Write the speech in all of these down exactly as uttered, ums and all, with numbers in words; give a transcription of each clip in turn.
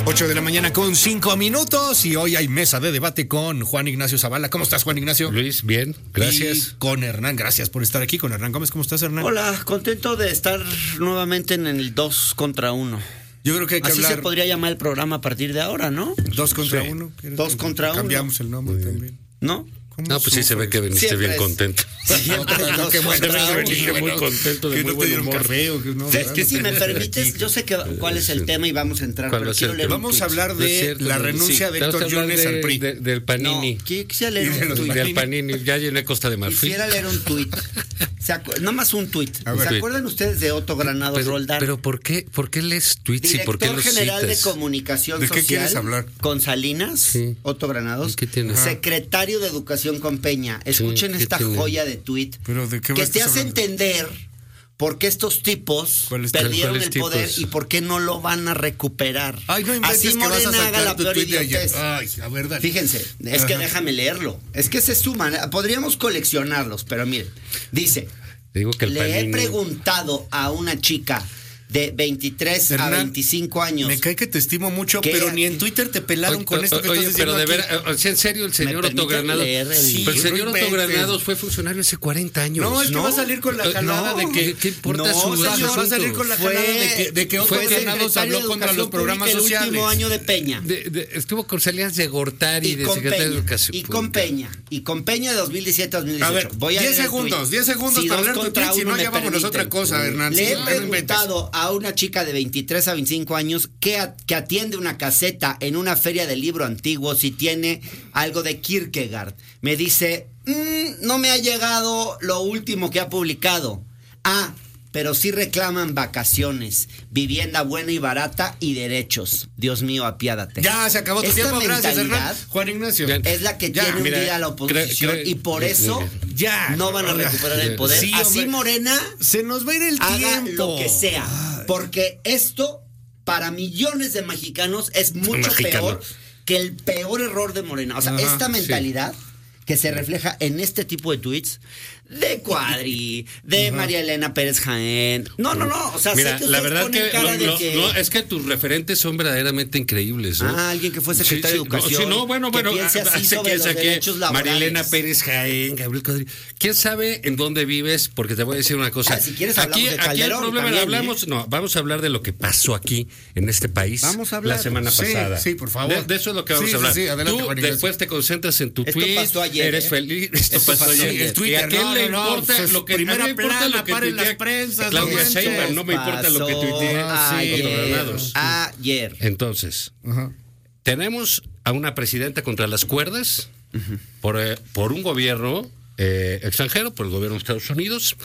ocho de la mañana con cinco minutos y hoy hay mesa de debate con Juan Ignacio Zavala. ¿Cómo estás, Juan Ignacio? Luis, bien, gracias. Y con Hernán, gracias por estar aquí. Con Hernán Gómez, ¿cómo estás, Hernán? Hola, contento de estar nuevamente en el dos contra uno. Yo creo que hay que Así hablar... se podría llamar el programa a partir de ahora, ¿no? Dos contra Sí. uno. Dos contra uno. Cambiamos el nombre también. ¿No? No, pues sí se ve que viniste Siempre bien es. contento. Siempre No, dos qué bueno, contra se ve que uno. viniste muy contento, de que muy no te buen dieron humor. café o que no. Es que si me permites, yo sé que cuál es el tema y vamos a entrar, ¿Cuál pero va a quiero ser? leer un Vamos a tuit. hablar No es de cierto, la no, renuncia sí. de Te vas a Héctor hablar Jones de- al P R I. de- del Panini. No, qui- quisiera leer Y de un los tuit. Del Panini, ya llené Costa de Marfil. Quisiera leer un tuit. Se acu- Nada más un tuit. A ver. ¿Se acuerdan ustedes de Otto Granados Pero, Roldán? pero ¿por qué, por qué lees tweets y Director por qué los General citas? de Comunicación ¿De qué Social quieres hablar? con Salinas, Sí. Otto Granados, ¿Y qué tiene? Ajá. secretario de Educación con Peña. Escuchen ¿qué esta tiene? joya de tuit ¿Pero de qué que vas te a hace hablar? entender por qué estos tipos ¿Cuáles- perdieron cuáles el tipos? poder y por qué no lo van a recuperar. Ay, no inventes Así que vas a Morena haga sacar la tu peor tuit de ayer. idiotez. Ay, a ver, dale. Fíjense, es que Ajá. déjame leerlo. Es que se suman. Podríamos coleccionarlos, pero miren. Dice, Digo que el le he Panini- preguntado a una chica de veintitrés a Hernán, veinticinco años. Me cae que te estimo mucho, ¿Qué? pero ni en Twitter te pelaron Oye, con esto que oye, estás diciendo pero de aquí. ver, o sea, en serio, el señor ¿Me Otto permiten Granados. leer el- Sí, pero el Sí, señor no Otto inventes. Granados fue funcionario hace cuarenta años. No, es que va a salir con la Eh, jalada no, de que... ¿qué importa no, su señor, asunto? va a salir con la Fue- jalada de que, de que Otto fue Granados secretario habló de contra los Educación programas Pública sociales. el último año de Peña. De- de- estuvo con Salinas de Gortari, Y de con, secretario de Peña, Educación y con Pública. Peña, y con Peña de dos mil diecisiete a dos mil dieciocho. A ver, Voy a diez leer el segundos, tuit. diez segundos Si para dos leer tu contra tuit, si uno no me ya vámonos a otra permiten. cosa, Hernán. Le Sí, he no inventes. preguntado a una chica de veintitrés a veinticinco años que, a- que atiende una caseta en una feria de libro antiguo si tiene algo de Kierkegaard. Me dice, "Mm, no me ha llegado lo último que ha publicado. Ah, pero sí reclaman vacaciones, vivienda buena y barata y derechos. Dios mío, apiádate". Ya, se acabó tu Esta tiempo, gracias, Hernán. mentalidad Juan Ignacio. Ya. es la que Ya, tiene mira, hundida a la oposición creo- creo- y por eso Ya. no van a recuperar el poder. Sí, Así hombre. Morena Se nos va a ir el haga tiempo. lo que sea, porque esto para millones de mexicanos es mucho Mexicano. peor que el peor error de Morena. O sea, Ajá, esta sí. mentalidad que se refleja en este tipo de tweets de Cuadri, de María Elena Pérez Jaén. No, no, no. O sea, Mira, sé que la ustedes verdad ponen que, cara lo- de lo- que no, es que tus referentes son verdaderamente increíbles, ¿no? Ah, alguien que fue Sí, secretario sí, de Educación. No, sí, no, bueno, que bueno, piense así hace sobre que los saqué derechos laborales. Marilena Pérez Jaén, Gabriel Cuadri. ¿Quién sabe en dónde vives? Porque te voy a decir una cosa. Ah, si quieres hablamos aquí, de aquí el Calderón problema, también, hablamos, ¿eh? no, vamos a hablar de lo que pasó aquí en este país. Vamos a hablar. la semana Sí, pasada. sí, por favor. De, de eso es lo que vamos Sí, a hablar. sí, sí, adelante, Tú Juan Ignacio. después te concentras en tu Esto tweet, pasó ayer, eres ¿eh? feliz. Esto, Esto pasó pasó ayer. ayer. El Twitter, ¿Y a quién no, le no, no, importa pues, lo que primera a mí me importa plana, lo que paren las tuitea prensas, Claudia no Sheinbaum, manches. no me importa lo que tuitea Ayer, Otto Granados. ayer. Entonces, Ajá. tenemos a una presidenta contra las cuerdas por, eh, por un gobierno eh, extranjero, por el gobierno de Estados Unidos,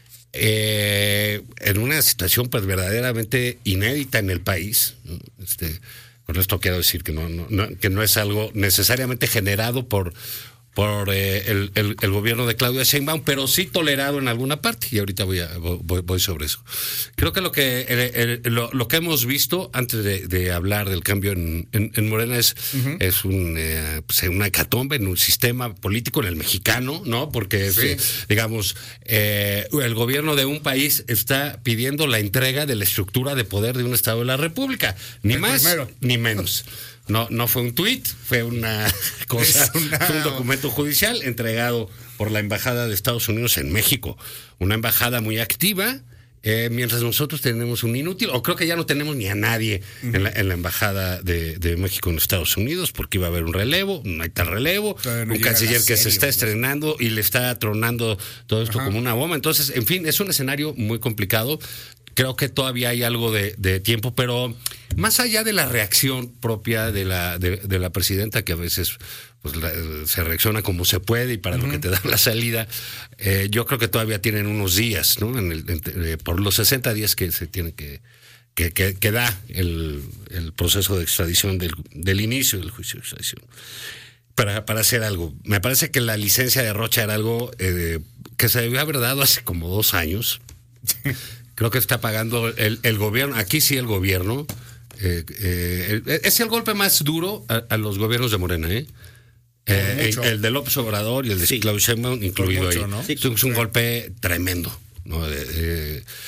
eh, en una situación pues verdaderamente inédita en el país. ¿no? Este, con esto quiero decir que no, no, no, que no es algo necesariamente generado por por eh, el, el, el gobierno de Claudia Sheinbaum, pero sí tolerado en alguna parte, y ahorita voy, a, voy, voy sobre eso. Creo que lo que el, el, lo, lo que hemos visto antes de, de hablar del cambio en, en, en Morena es, uh-huh. es un, eh, pues una hecatombe en un sistema político, en el mexicano, ¿no? Porque, sí. eh, digamos, eh, el gobierno de un país está pidiendo la entrega de la estructura de poder de un Estado de la República, ni el más primero. Ni menos. No, no fue un tuit, fue una cosa, una... fue un documento judicial entregado por la Embajada de Estados Unidos en México. Una embajada muy activa, eh, mientras nosotros tenemos un inútil, o creo que ya no tenemos ni a nadie uh-huh. en, la, en la Embajada de, de México en Estados Unidos, porque iba a haber un relevo, no hay tal relevo, no un canciller que serie, se está estrenando y le está tronando todo esto uh-huh. como una bomba. Entonces, en fin, es un escenario muy complicado. Creo que todavía hay algo de, de tiempo, pero más allá de la reacción propia de la de, de la presidenta, que a veces pues, la, se reacciona como se puede y para uh-huh. lo que te da la salida, eh, yo creo que todavía tienen unos días, ¿no? En el, en, eh, por los sesenta días que se tiene que que, que, que da el, el proceso de extradición del, del inicio del juicio de extradición. Para, para hacer algo. Me parece que la licencia de Rocha era algo eh, que se debió haber dado hace como dos años. Creo que está pagando el, el gobierno, aquí sí el gobierno, eh, eh, es el golpe más duro a, a los gobiernos de Morena, ¿eh? eh el, el de López Obrador y el de sí. Claudia Sheinbaum incluido mucho, ahí. ¿no? Sí. Es un, es un golpe tremendo, ¿no? Eh,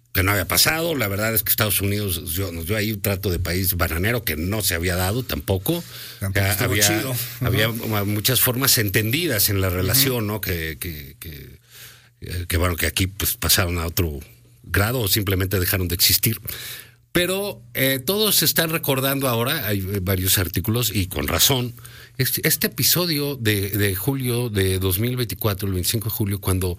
que no había pasado. La verdad es que Estados Unidos yo, nos dio ahí un trato de país bananero que no se había dado tampoco. Tampoco Eh, estuvo había, chido. había muchas formas entendidas en la relación, ¿no? Que, que, que, eh, que bueno, que aquí pues pasaron a otro grado o simplemente dejaron de existir. Pero eh, todos se están recordando ahora, hay varios artículos y con razón, este, este episodio de, de julio de dos mil veinticuatro, el veinticinco de julio, cuando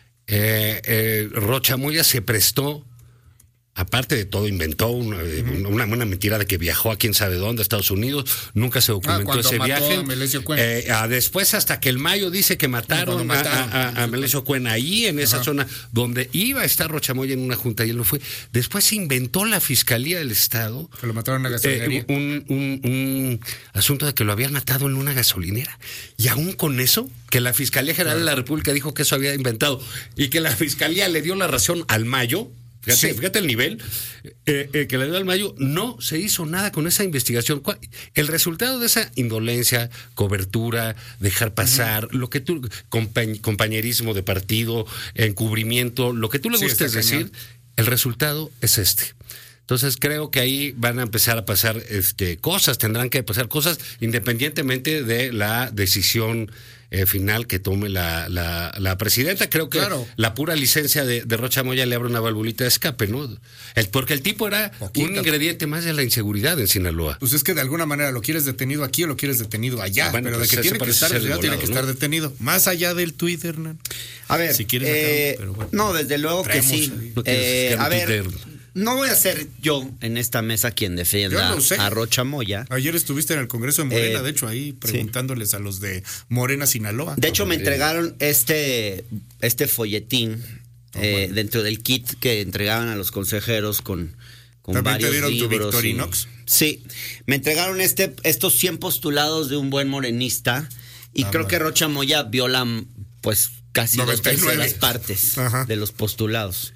eh, eh, Rocha Moya se prestó, aparte de todo, inventó una, uh-huh. una, una mentira de que viajó a quién sabe dónde, a Estados Unidos, nunca se documentó ah, ese mató viaje. A Melesio Cuen. Eh, a después, hasta que el Mayo dice que mataron, mataron a, a, a Melesio Cuen ahí en esa Ajá. zona donde iba a estar Rocha Moya en una junta y él no fue. Después se inventó la Fiscalía del Estado. Que lo mataron en una gasolinería. Eh, un, un, un asunto de que lo habían matado en una gasolinera. Y aún con eso, que la Fiscalía General claro. de la República dijo que eso había inventado y que la Fiscalía le dio la razón al Mayo. Fíjate, sí. fíjate el nivel eh, eh, que le dio al Mayo, no se hizo nada con esa investigación. El resultado de esa indolencia, cobertura, dejar pasar, uh-huh. lo que tú, compañ, compañerismo de partido, encubrimiento, lo que tú le sí, gustes decir, el resultado es este. Entonces creo que ahí van a empezar a pasar este, cosas, tendrán que pasar cosas independientemente de la decisión eh, final que tome la, la, la presidenta. Creo que claro. la pura licencia de, de Rocha Moya le abre una valvulita de escape, ¿no? El, porque el tipo era Poquito. un ingrediente más de la inseguridad en Sinaloa. Pues es que de alguna manera lo quieres detenido aquí o lo quieres detenido allá, bueno, pero pues de que tiene que estar, ya volado, tiene que ¿no? estar detenido. Más allá del Twitter, Hernán. A ver, si quieres eh, acá, pero bueno, no, desde luego que sí. Eh, a ver... No voy a ser yo en esta mesa quien defienda a Rocha Moya. Ayer estuviste en el Congreso de Morena, eh, de hecho, ahí preguntándoles sí. a los de Morena, Sinaloa. De hecho, me entregaron este, este folletín oh, eh, bueno. dentro del kit que entregaban a los consejeros con, con ¿También varios te dieron libros. Tu Victorinox? Y, sí, me entregaron este, estos cien postulados de un buen morenista y ah, creo bueno. que Rocha Moya viola pues casi noventa y nueve dos terceras partes Ajá. de los postulados.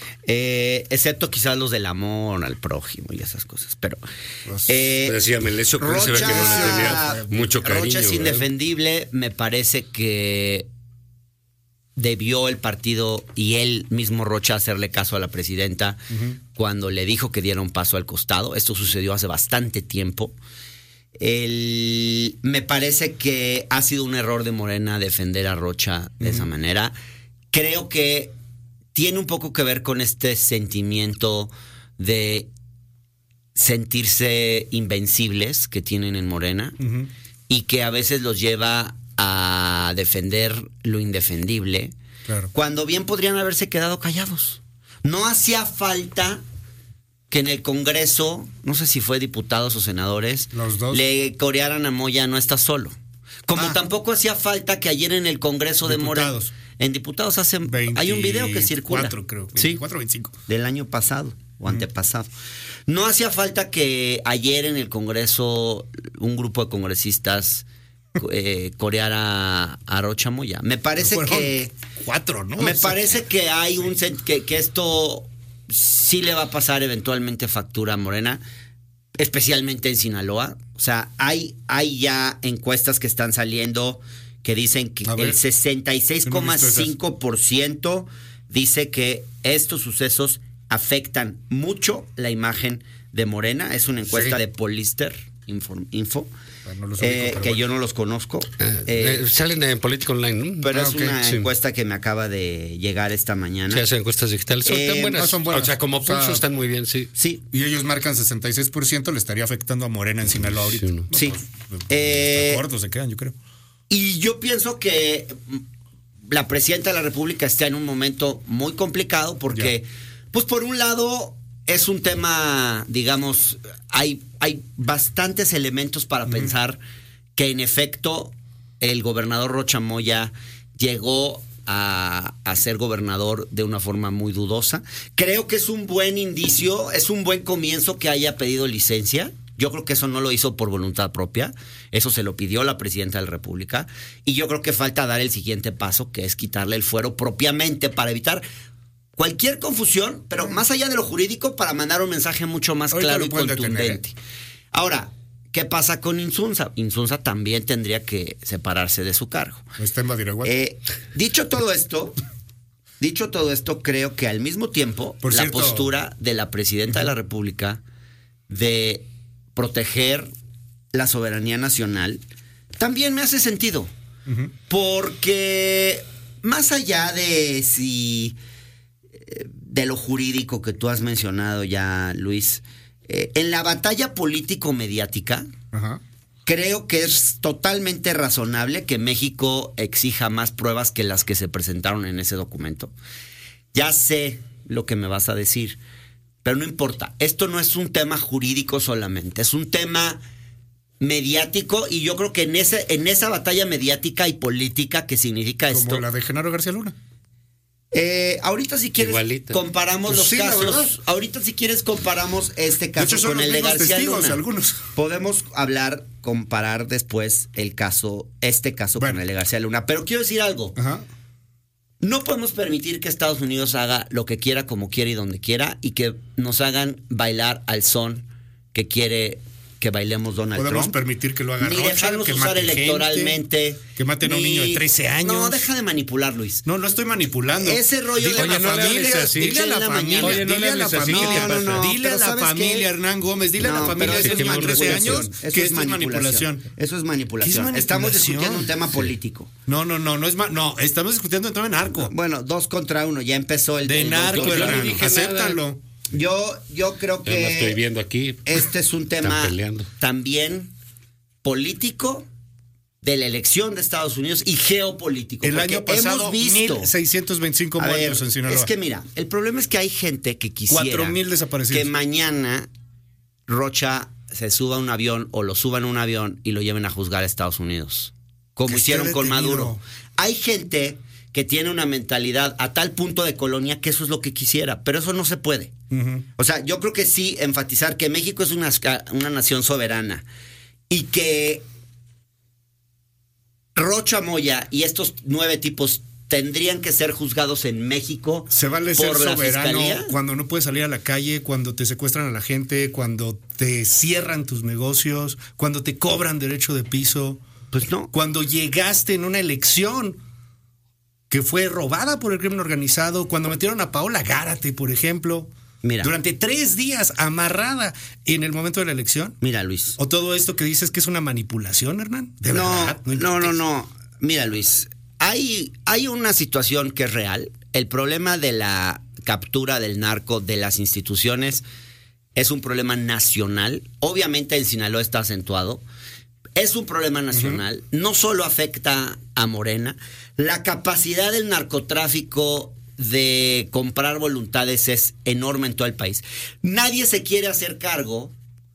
Eh, excepto quizás los del amor al prójimo y esas cosas, pero eh, decía Melesio Cuen se ve que no le tenía mucho cariño. Rocha es ¿verdad? indefendible, me parece que debió el partido y él mismo Rocha hacerle caso a la presidenta uh-huh. cuando le dijo que diera un paso al costado. Esto sucedió hace bastante tiempo. El, me parece que ha sido un error de Morena defender a Rocha de uh-huh. esa manera. Creo que tiene un poco que ver con este sentimiento de sentirse invencibles que tienen en Morena uh-huh. y que a veces los lleva a defender lo indefendible, claro. cuando bien podrían haberse quedado callados. No hacía falta que en el Congreso, no sé si fue diputados o senadores, los dos. le corearan a Moya no está solo. Como ah. tampoco hacía falta que ayer en el Congreso diputados. de Morena... En diputados hacen veinticuatro, hay un video que circula. Creo, veinticuatro, veinticinco Del año pasado o mm. antepasado. No hacía falta que ayer en el Congreso un grupo de congresistas eh, coreara a Rocha Moya. Me parece que cuatro, ¿no? Me o sea, parece que hay sí. un que, que esto sí le va a pasar eventualmente factura a Morena, especialmente en Sinaloa. O sea, hay hay ya encuestas que están saliendo que dicen que el sesenta y seis coma cinco por ciento dice que estos sucesos afectan mucho la imagen de Morena. Es una encuesta sí. de Pollster Info, Info bueno, no eh, ubico, que bueno. yo no los conozco. Eh, eh, salen en Política Online, ¿no? Pero ah, es okay, una sí. encuesta que me acaba de llegar esta mañana. Sí, hacen encuestas digitales. Son, eh, buenas. No son buenas. O sea, como pulso o sea, están muy bien, sí. Sí. Y ellos marcan sesenta y seis por ciento, le estaría afectando a Morena en Sinaloa ahorita. Sí. No, sí. Pues, pues, eh, cortos se quedan, yo creo. Y yo pienso que la presidenta de la República está en un momento muy complicado porque, ya. pues por un lado, es un tema, digamos, hay, hay bastantes elementos para uh-huh. pensar que en efecto el gobernador Rocha Moya llegó a, a ser gobernador de una forma muy dudosa. Creo que es un buen indicio, es un buen comienzo que haya pedido licencia. Yo creo que eso no lo hizo por voluntad propia, eso se lo pidió la presidenta de la República y yo creo que falta dar el siguiente paso, que es quitarle el fuero propiamente para evitar cualquier confusión, pero más allá de lo jurídico, para mandar un mensaje mucho más Ahorita claro y contundente. Detener. Ahora, ¿qué pasa con Insunza? Insunza también tendría que separarse de su cargo. Está en Badiraguato. Eh, dicho todo esto, Dicho todo esto, creo que al mismo tiempo Por la cierto, postura de la presidenta uh-huh. de la República de proteger la soberanía nacional también me hace sentido. Uh-huh. Porque más allá de si de lo jurídico que tú has mencionado ya, Luis, eh, en la batalla político-mediática, uh-huh. creo que es totalmente razonable que México exija más pruebas que las que se presentaron en ese documento. Ya sé lo que me vas a decir, pero no importa. Esto no es un tema jurídico solamente, es un tema mediático, y yo creo que en ese en esa batalla mediática y política que significa Como esto. Como la de Genaro García Luna. Eh, ahorita si quieres Igualito. comparamos pues los sí, casos. Ahorita si quieres comparamos este caso con el de García Luna. Algunos. Podemos hablar, comparar después el caso, este caso bueno. con el de García Luna. Pero quiero decir algo. Ajá. No podemos permitir que Estados Unidos haga lo que quiera, como quiera y donde quiera, y que nos hagan bailar al son que quiere que bailemos Donald Podemos Trump. Podemos permitir que lo haga Ni Rocha, dejarnos que usar electoralmente. Gente, que maten ni... a un niño de trece años. No, deja de manipular, Luis. No, no estoy manipulando. Ese rollo dile de la no familia. Así. Dile a la familia. Oye, no dile a la familia. No, no, no, dile a la familia, Hernán Gómez. Dile no, a la familia de ese niño de trece años que esto es manipulación. Eso es manipulación. Estamos discutiendo un tema político. No, no, no, no es no, estamos discutiendo un tema de narco. Bueno, dos contra uno, ya empezó el de narco, Hernán. Acéptalo. Yo, yo creo que. Yo lo estoy viendo aquí. Este es un tema también político de la elección de Estados Unidos y geopolítico. El año pasado, hemos visto mil seiscientos veinticinco muertos en Sinaloa. Es que mira, el problema es que hay gente que quisiera cuatro mil desaparecidos. Que mañana Rocha se suba a un avión o lo suban a un avión y lo lleven a juzgar a Estados Unidos, como hicieron con Maduro. Hay gente que tiene una mentalidad a tal punto de colonia que eso es lo que quisiera, pero eso no se puede. Uh-huh. O sea, yo creo que sí enfatizar que México es una, una nación soberana y que Rocha Moya y estos nueve tipos tendrían que ser juzgados en México. Se vale por ser la soberano fiscalía. Cuando no puedes salir a la calle, cuando te secuestran a la gente, cuando te cierran tus negocios, cuando te cobran derecho de piso. Pues no. Cuando llegaste en una elección que fue robada por el crimen organizado, cuando metieron a Paola Gárate, por ejemplo. Mira. Durante tres días amarrada en el momento de la elección. Mira, Luis. ¿O todo esto que dices que es una manipulación, Hernán? ¿De no, verdad? No, no, no, no. Mira, Luis. Hay, hay una situación que es real. El problema de la captura del narco de las instituciones es un problema nacional. Obviamente en Sinaloa está acentuado. Es un problema nacional. Uh-huh. No solo afecta a Morena. La capacidad del narcotráfico de comprar voluntades es enorme en todo el país. Nadie se quiere hacer cargo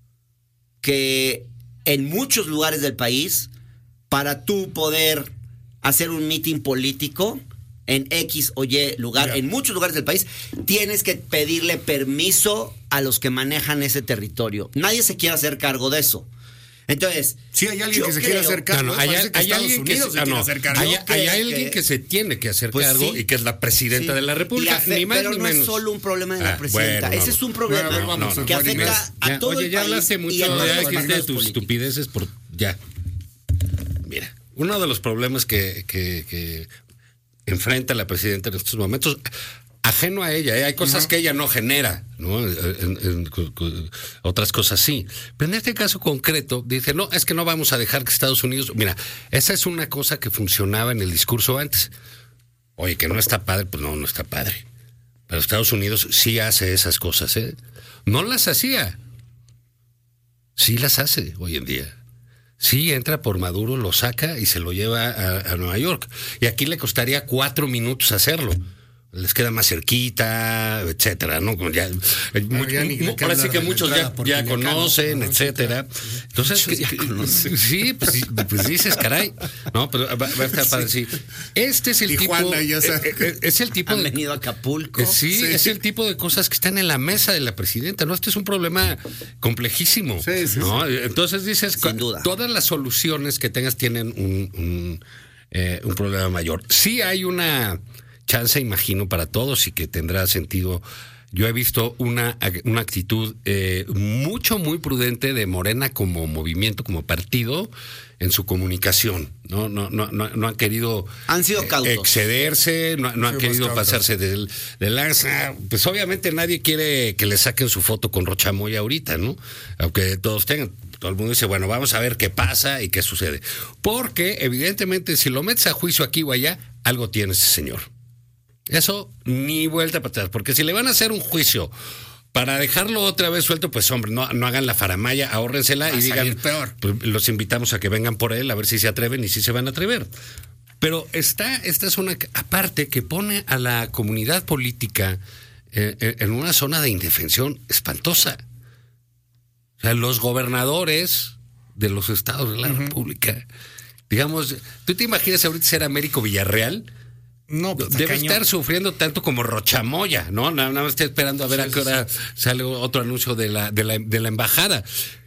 que en muchos lugares del país, para tú poder hacer un mitin político en X o Y lugar, yeah. en muchos lugares del país, tienes que pedirle permiso a los que manejan ese territorio. Nadie se quiere hacer cargo de eso. Entonces, sí, hay alguien que se quiere hacer cargo. No, no, hay, hay, hay alguien que se, se no, hacer cargo. Hay, hay alguien que, que se tiene que hacer pues cargo sí, y que es la presidenta sí. de la República, fe, ni más pero ni no menos. es solo un problema de la ah, presidenta. Bueno, Ese no, es un problema bueno, vamos, que no, afecta ya, a todo oye, el ya país. hablaste mucho de, de tus estupideces por ya. Mira, uno de los problemas que, que, que enfrenta la presidenta en estos momentos, ajeno a ella, ¿eh? Hay cosas uh-huh. que ella no genera, ¿no? En, en, en, en, otras cosas sí. Pero en este caso concreto, dice, no, es que no vamos a dejar que Estados Unidos... Mira, esa es una cosa que funcionaba en el discurso antes. Oye, que no está padre, pues no, no está padre. Pero Estados Unidos sí hace esas cosas, ¿eh? No las hacía. Sí las hace hoy en día. Sí, entra por Maduro, lo saca y se lo lleva a, a Nueva York. Y aquí le costaría cuatro minutos hacerlo. Les queda más cerquita, etcétera, ¿no? Ya, bueno, muy, ya muy, parece que muchos ya, ya conocen, ¿no? etcétera. Entonces, que, ya conocen. Sí, pues, pues dices, caray, no, pero va, va a estar para decir, este es el Tijuana, tipo, ya eh, es el tipo han de, venido a Acapulco. Eh, sí, sí, es el tipo de cosas que están en la mesa de la presidenta, ¿no? Este es un problema complejísimo, sí, sí, ¿no? Sí. Entonces dices, sin duda, todas las soluciones que tengas tienen un, un, eh, un problema mayor. Sí hay una chance, imagino, para todos y que tendrá sentido yo he visto una, una actitud eh, mucho, muy prudente de Morena como movimiento, como partido, en su comunicación. No, no, no, no, no han querido han sido cautos. excederse, no, no han Sí, querido cautos. pasarse de, de lanza. Pues obviamente nadie quiere que le saquen su foto con Rocha Moya ahorita, ¿no? Aunque todos tengan. Todo el mundo dice, bueno, vamos a ver qué pasa y qué sucede. Porque, evidentemente, si lo metes a juicio aquí o allá, algo tiene ese señor. Eso ni vuelta para atrás. Porque si le van a hacer un juicio para dejarlo otra vez suelto, pues hombre, no, no hagan la faramaya, ahórrensela y digan, peor. Pues, los invitamos a que vengan por él, a ver si se atreven y si se van a atrever. Pero está, esta es una aparte que pone a la comunidad política eh, en una zona de indefensión espantosa. O sea, los gobernadores de los estados de la uh-huh. República, digamos, ¿tú te imaginas ahorita ser Américo Villarreal? No, pues debe cañón. estar sufriendo tanto como Rocha Moya, ¿no? Nada, nada más está esperando a ver sí, a qué hora sí. sale otro anuncio de la, de la, de la embajada.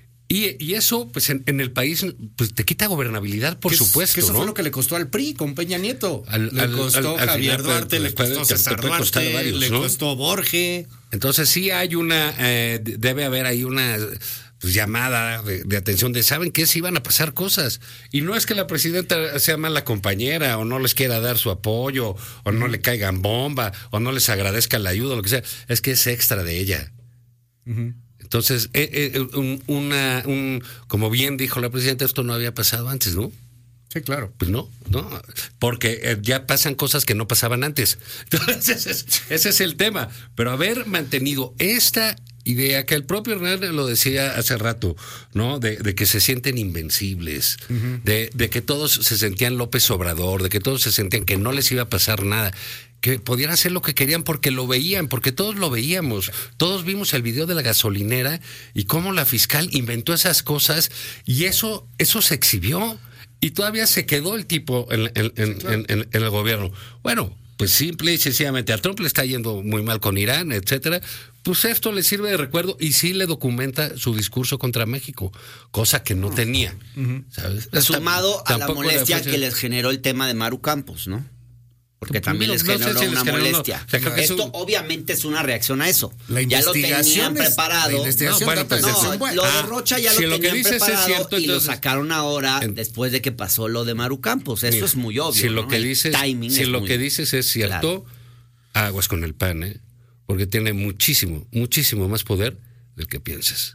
Y, y eso, pues en, en el país, pues te quita gobernabilidad, por que supuesto. Que eso ¿no? fue lo que le costó al P R I con Peña Nieto. Al, le al, costó al, Javier al Duarte, final, le costó puede, César puede Duarte, varios, le ¿no? costó Borge. Entonces sí hay una, eh, debe haber ahí una pues, llamada de, de atención de, ¿saben qué? Si iban a pasar cosas. Y no es que la presidenta sea mala compañera o no les quiera dar su apoyo o no uh-huh. le caigan bomba o no les agradezca la ayuda o lo que sea. Es que es extra de ella. Uh-huh. Entonces, eh, eh, un, una, un, como bien dijo la presidenta, esto no había pasado antes, ¿no? Sí, claro. Pues no, no, porque eh, ya pasan cosas que no pasaban antes. Entonces, ese es, ese es el tema. Pero haber mantenido esta idea, que el propio Hernández lo decía hace rato, ¿no? De, de que se sienten invencibles, uh-huh. de, de que todos se sentían López Obrador, de que todos se sentían que no les iba a pasar nada, que podían hacer lo que querían porque lo veían, porque todos lo veíamos. Todos vimos el video de la gasolinera y cómo la fiscal inventó esas cosas y eso, eso se exhibió. Y todavía se quedó el tipo en, en, en, claro. en, en, en el gobierno. Bueno, pues simple y sencillamente a Trump le está yendo muy mal con Irán, etcétera. Pues esto le sirve de recuerdo y sí le documenta su discurso contra México, cosa que no uh-huh. tenía. Uh-huh. ¿Sabes? Sumado a la molestia que les generó el tema de Maru Campos, ¿no? Porque también no, les generó no sé si una les molestia. No. O sea, Esto un... obviamente es una reacción a eso. La ya lo tenían es, preparado. La investigación no, bueno, pues no, bueno. Lo de Rocha ya si lo lo tenían que preparado es cierto, y entonces, lo sacaron ahora en, después de que pasó lo de Maru Campos. Eso mira, es muy obvio. Si lo ¿no? que dices, si lo muy... que dices es cierto, claro. Aguas con el P A N, ¿eh? Porque tiene muchísimo, muchísimo más poder del que piensas.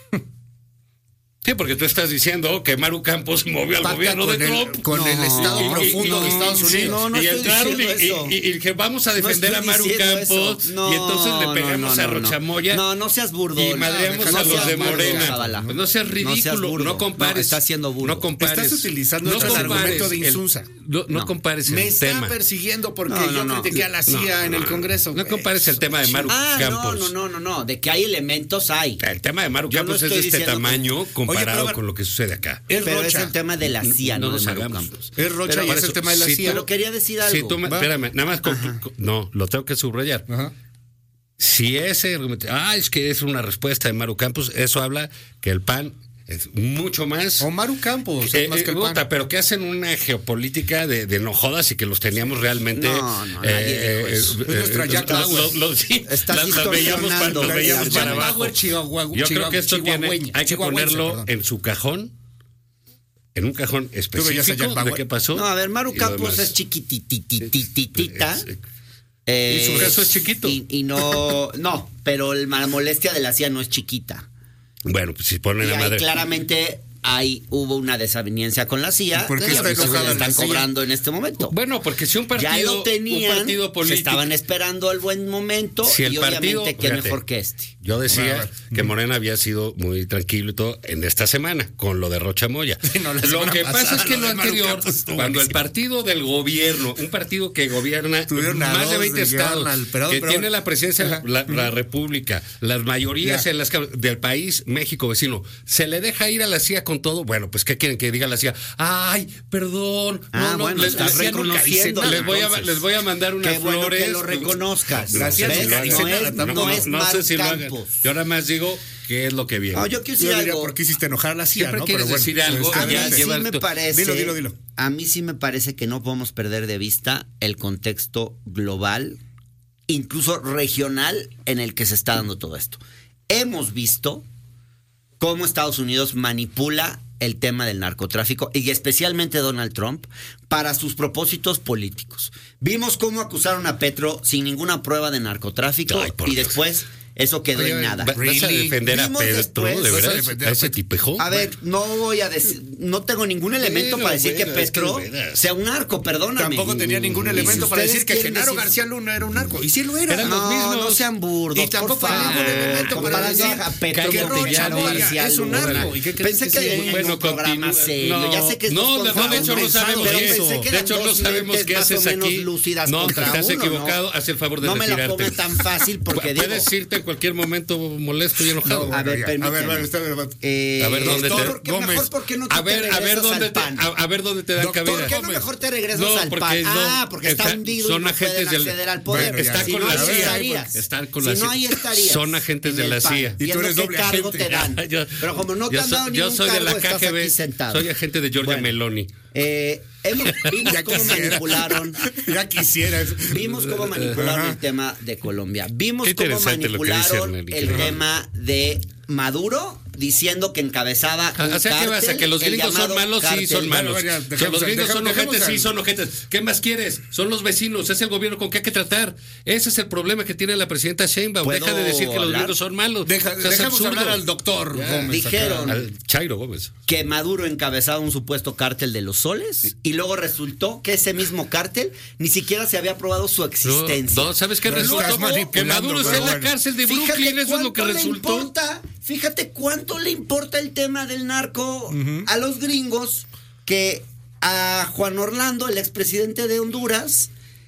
Sí, porque tú estás diciendo que Maru Campos movió al Pacta gobierno de Trump. El, con no, el Estado y, profundo y, no, de Estados Unidos. No, no y entraron y, y, y, y que vamos a defender no a Maru Campos no, y entonces le pegamos no, no, a Rocha Moya. No, no seas burdo. Y madreamos no, a los de burdo, Morena. Pues no seas ridículo, no, no compares. No, estás siendo burdo. No compares. Estás utilizando no el argumento de Insunza. El, no, no compares el Me tema. Me está persiguiendo porque yo critiqué a la C I A en el Congreso. No compares el tema de Maru Campos. No, no, no, no. De que hay elementos, hay. El tema de Maru Campos es de este tamaño comparado con lo que sucede acá. Es Pero Rocha. Es el tema de la C I A, no, no de Maru Campos. Es Rocha Pero y es eso, el tema de la si C I A. Pero quería decir algo. Si tú me, espérame, nada más. Con, con, no, lo tengo que subrayar. Ajá. Si ese argumento, ah, es que es una respuesta de Maru Campos, eso habla que el P A N es mucho más. O Maru Campos, eh, más que el P A N. Puta, pero que hacen una geopolítica de, de no jodas y que los teníamos realmente. No, no, nadie eh, dijo eso. Eh, es nuestra Jack los, los, los, sí, Estás la, la veíamos para, los veíamos para abajo. Chihuahua, Yo creo que esto tiene, hay que ponerlo perdón. en su cajón. En un cajón específico de qué pasó. No, a ver, Maru Campos es chiquitititititita. Eh, y su caso es chiquito. Y, y no, no, pero la molestia de la C I A no es chiquita. Bueno, pues si ponen y a madre. Claramente ahí hubo una desaveniencia con la C I A. ¿Por qué está enojada la están cobrando en este momento? Bueno, porque si un partido, ya lo tenían, un partido político, se estaban esperando el buen momento si el y partido, obviamente qué fíjate, mejor que este. Yo decía que Morena había sido muy tranquilo y todo en esta semana con lo de Rocha Moya. No, lo que pasa es que lo anterior, cuando el partido del gobierno, un partido que gobierna más de veinte estados, que tiene la presidencia de la, la República, las mayorías en las del país, México vecino, se le deja ir a la C I A con todo, bueno, pues ¿qué quieren que diga la C I A? Ay, perdón, ah, no, no, bueno, les, estás les, reconociendo. les, voy a, les voy a mandar unas Qué bueno flores. Que lo reconozcas. Gracias. No, no, es, no, no es no sé si lo hagan. Campos. Yo nada más digo qué es lo que viene. No, yo quiero decir algo. ¿Por qué hiciste enojar a la C I A? Siempre ¿no? quieres Pero bueno, decir algo. A mí ya sí me tu... parece. Dilo, dilo, dilo. A mí sí me parece que no podemos perder de vista el contexto global incluso regional, en el que se está dando todo esto. Hemos visto cómo Estados Unidos manipula el tema del narcotráfico y especialmente Donald Trump para sus propósitos políticos. Vimos cómo acusaron a Petro sin ninguna prueba de narcotráfico. Ay, y Dios. Después eso quedó Oye, en nada. ¿Vas really? a defender a Petro, después, de verdad? ¿A ese tipejo? A ver, no voy a decir, no tengo ningún elemento Pero, para decir bueno, que Petro es que sea un narco, perdóname. Tampoco tenía ningún elemento si para decir que Genaro decir... García Luna era un narco. Y sí lo era. Eran no, los mismos. no sean burdos, Y tampoco por hay ningún favor. elemento para decir a Petro que con Rocha Genaro Moya García es un Luna. narco. ¿Y qué crees Pensé que que sí? venía en Bueno, un programa continúa. serio. No, ya sé que es no, dos de- contra no, de hecho uno, no sabemos pero qué es. pensé que De eran hecho no dos sabemos mentes qué más o haces menos aquí. lúcidas No, contra te has uno, equivocado, ¿no? haz el favor de No me la retirarte. ponga tan fácil porque digo... Puedes irte en cualquier momento molesto y enojado. No, a ver, ya. permíteme. A ver, bueno, está bien. Eh, A ver, dónde doctor, te- ¿por qué Gómez. mejor por qué no tú A ver, te a ver regresas dónde al te, PAN? a, a ver dónde te dan Doctor, cabida. ¿Por qué no mejor te regresas No, al porque PAN? no, Ah, porque está, está- hundido son y no agentes pueden del- acceder al poder. Bueno, ya, Está si con no, la ahí C I A, estarías. están con si la no, C I A. ahí estarías. Son agentes en de el la PAN, C I A. Y tú viendo eres qué doble cargo agente. te dan. Yo- Pero como no te yo han soy- dado yo ningún soy de cargo, la estás K G B, aquí sentado. soy agente de Giorgia Bueno. Meloni. Eh, hemos, vimos Ya cómo quisiera. manipularon... Ya quisieras. Vimos cómo manipularon Ajá. el tema de Colombia. Vimos Qué cómo interesante lo que dice manipularon Arnelli. el Ajá. tema de Maduro diciendo que encabezaba un O sea, ¿qué vas a cártel, que los el gringos son llamado malos? Sí, cártel. son malos. Bueno, bueno, Que dejemos los al- gringos son dejemos ojetes, al- sí, son ojetes. ¿Qué más quieres? Son los vecinos, es el gobierno con que hay que tratar. Ese es el problema que tiene la presidenta Sheinbaum. ¿Puedo Deja de decir que los hablar? gringos son malos. Deja, O sea, es dejemos absurdo. hablar al doctor Ya. Gómez. Dijeron Al Chairo Gómez. que Maduro encabezaba un supuesto cártel de los soles y luego resultó que ese mismo cártel ni siquiera se había probado su No, existencia. no, ¿sabes qué No, resultó? estás manipulando, Que Maduro está en pero la bueno. cárcel de Fíjate Brooklyn, eso es lo que cuánto le resultó. importa, fíjate cuánto le importa el tema del narco a los gringos que a Juan Orlando, el expresidente de Honduras,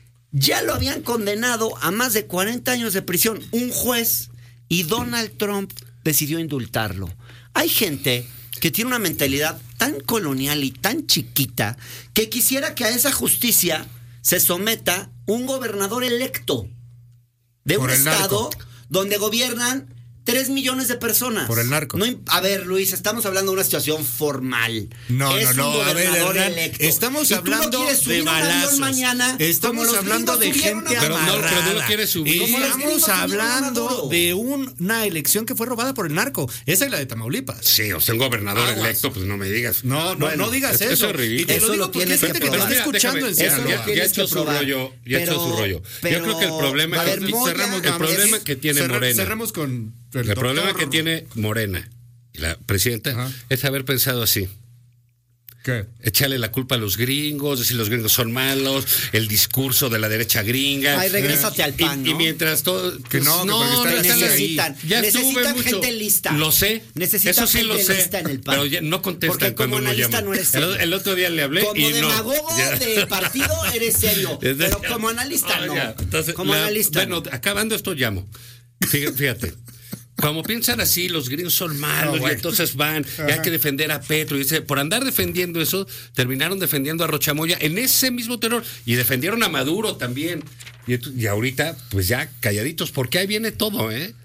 ya lo habían condenado a más de cuarenta años de prisión, un juez, y Donald Trump decidió indultarlo. Hay gente que tiene una mentalidad tan colonial y tan chiquita que quisiera que a esa justicia se someta un gobernador electo de Por un el estado narco. donde gobiernan tres millones de personas. Por el narco. No, im- a ver, Luis, estamos hablando de una situación formal. No, Es no, un no, a ver, gobernador Hernán, electo. estamos Y tú no hablando quieres subir de un avión balazos. mañana, Estamos como los hablando de gringos subieron gente a Pero no, Maduro. pero no lo quieres subir. Y Como los gringos estamos subieron a hablando Maduro. de un- una elección que fue robada por el narco. Esa es la de Tamaulipas. Sí, o sea, un gobernador Aguas. electo, pues no me digas. No, no, Bueno, no digas eso eso. es ridículo. Y te Eso lo digo lo porque tienes hay gente que que te está probar. escuchando en Eso Sinaloa. lo ya, ya tienes echó que su probar. rollo, ya echó Pero- su rollo. pero- Yo creo que el problema, a ver, el Moya, cerramos el con- problema que tiene cerra- Morena, Cerramos con el, el problema doctor- que tiene Morena y la presidenta Ajá. es haber pensado así. ¿Qué? Echarle la culpa a los gringos, decir los gringos son malos, el discurso de la derecha gringa. Ay, regrésate al PAN, Y, y ¿no? mientras todo. Que no, que porque está no la están gente ahí. necesitan, Ya necesitan estuve mucho. gente lista. Lo sé. Necesitan Eso sí lo gente sé. lista en el PAN. Pero ya no contestan Porque como cuando uno analista llama. no eres el, serio. el otro día le hablé Como y no. demagogo Ya. del partido eres serio, pero Ya. como analista Ah, no. ya. Entonces, Como la- analista Bueno, no. acabando esto llamo. Fíjate. fíjate. Como piensan así, los gringos son malos, No, bueno. y entonces van, y hay que defender a Petro. Y dice, por andar defendiendo eso, terminaron defendiendo a Rocha Moya en ese mismo terror. Y defendieron a Maduro también. Y, ent- y ahorita, pues ya calladitos, porque ahí viene todo, ¿eh?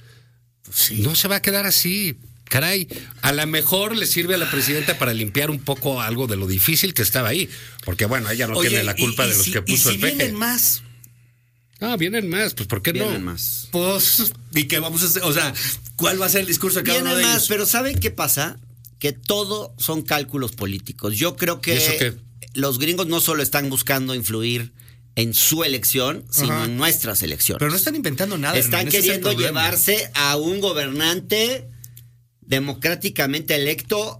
No se va a quedar así. Caray, a lo mejor le sirve a la presidenta para limpiar un poco algo de lo difícil que estaba ahí. Porque bueno, ella no Oye, tiene la culpa y- y de los si- que puso y si el peje. vienen más, Ah, vienen más, pues ¿por qué no? Vienen más. pues, ¿y qué vamos a hacer? O sea, ¿cuál va a ser el discurso de cada uno Vienen de más, ellos? pero ¿saben qué pasa? Que todo son cálculos políticos. Yo creo ¿Y eso que qué? los gringos no solo están buscando influir en su elección, sino Ajá. en nuestras elecciones. Pero no están inventando nada. Están Hernán, ese es el queriendo problema. llevarse a un gobernante democráticamente electo